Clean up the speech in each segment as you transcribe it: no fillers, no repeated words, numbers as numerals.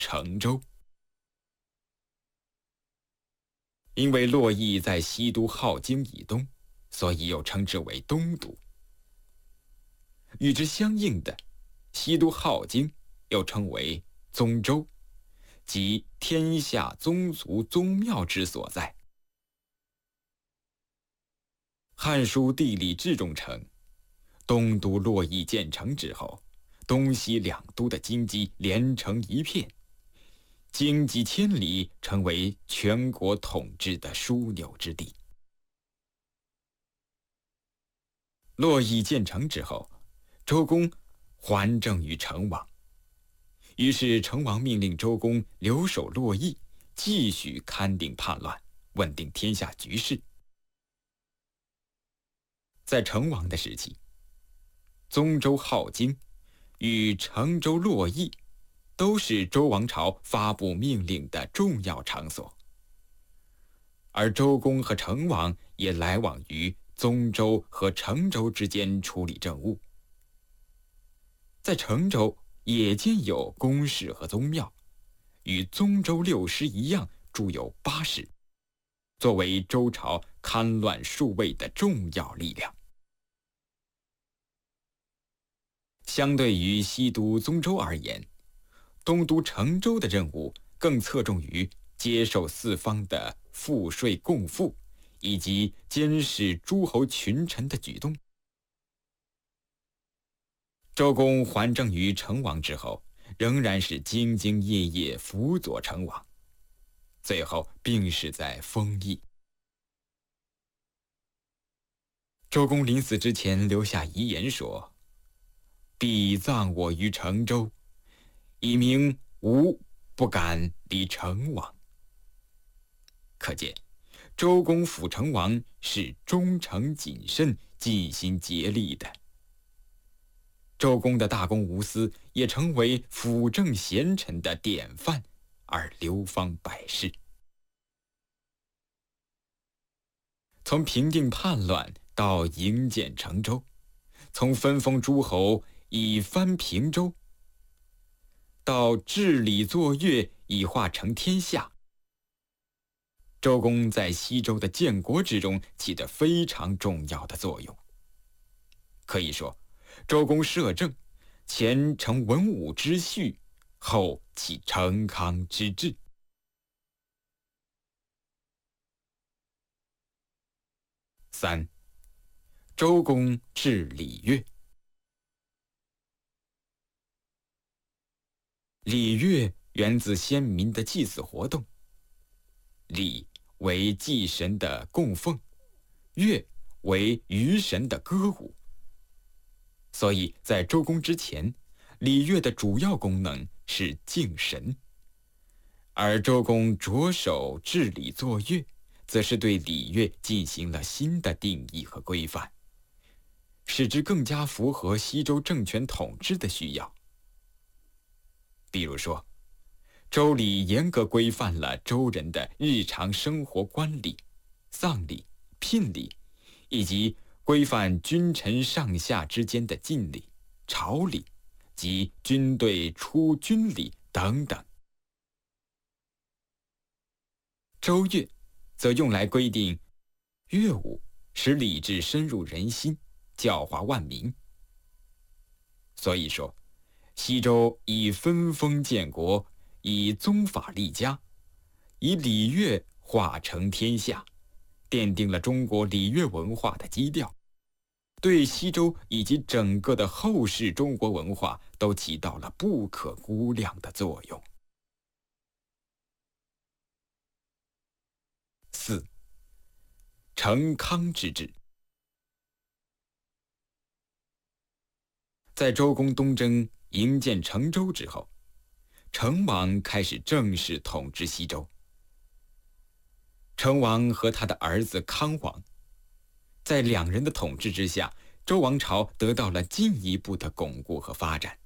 成州。因为洛邑在西都镐京以东，所以又称之为东都。与之相应的，西都镐京又称为宗州，即天下宗族宗庙之所在。《汉书·地理志》中称，东都洛邑建成之后，东西两都的京畿连成一片，经几千里，成为全国统治的枢纽之地。洛邑建成之后，周公还政于成王，于是成王命令周公留守洛邑，继续勘定叛乱，稳定天下局势。在成王的时期，宗州镐京与成州洛邑都是周王朝发布命令的重要场所，而周公和成王也来往于宗州和成州之间处理政务。在成州也建有宫室和宗庙，与宗州六师一样筑有8室，作为周朝勘乱数位的重要力量。相对于西都宗州而言，东都成州的任务更侧重于接受四方的赋税贡赋，以及监视诸侯群臣的举动。周公还政于成王之后，仍然是兢兢业业辅佐成王，最后病逝在丰邑。周公临死之前留下遗言说：“必葬我于成州，以明吾不敢离成王。”可见周公辅成王是忠诚谨慎、尽心竭力的。周公的大公无私也成为辅政贤臣的典范，而流芳百世。从平定叛乱到营建成州，从分封诸侯以藩平州，到治理作乐以化成天下，周公在西周的建国之中起着非常重要的作用。可以说，周公摄政，前承文武之序，后起成康之治。3. 周公治礼乐。礼乐源自先民的祭祀活动，礼为祭神的供奉，乐为娱神的歌舞。所以在周公之前，礼乐的主要功能是敬神，而周公着手治理作乐，则是对礼乐进行了新的定义和规范，使之更加符合西周政权统治的需要。比如说，周礼严格规范了周人的日常生活官礼、丧礼、聘礼，以及规范君臣上下之间的晋礼、朝礼及军队出军礼等等。周乐则用来规定乐舞，使礼制深入人心，教化万民。所以说，西周以分封建国，以宗法立家，以礼乐化成天下，奠定了中国礼乐文化的基调，对西周以及整个的后世中国文化都起到了不可估量的作用。4. 成康之治。在周公东征营建成州之后，成王开始正式统治西周。成王和他的儿子康王，在两人的统治之下，周王朝得到了进一步的巩固和发展。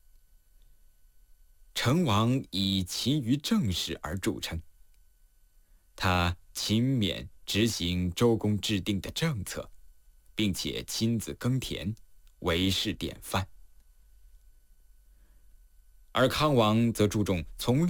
成王以勤于政事而著称，他勤勉执行周公制定的政策，并且亲自耕田，为世典范。而康王则注重从